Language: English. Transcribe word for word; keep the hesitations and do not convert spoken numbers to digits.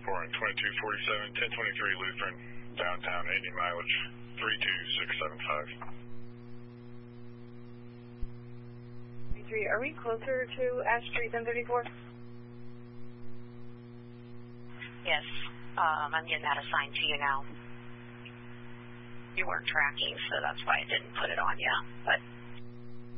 reporting twenty-two forty-seven, ten twenty-three Lutheran, downtown, eighty mileage, three two six seven five. Are we closer to Ash Street than thirty-four? Yes. Um, I'm getting that assigned to you now. You weren't tracking, so that's why I didn't put it on you. But